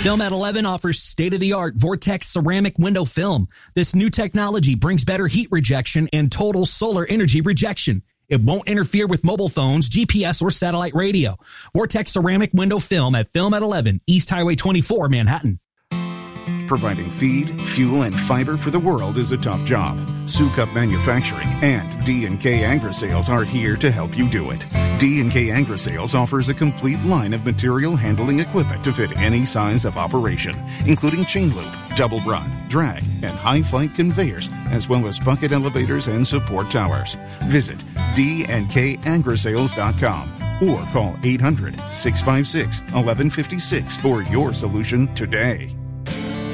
Film at 11 offers state-of-the-art Vortex ceramic window film. This new technology brings better heat rejection and total solar energy rejection. It won't interfere with mobile phones, GPS, or satellite radio. Vortex ceramic window film at 11 East Highway 24, Manhattan. Providing feed, fuel, and fiber for the world is a tough job. Sukup Manufacturing and D&K Agri-Sales are here to help you do it. D&K Agri-Sales offers a complete line of material handling equipment to fit any size of operation, including chain loop, double run, drag, and high-flight conveyors, as well as bucket elevators and support towers. Visit dnkagrisales.com or call 800-656-1156 for your solution today.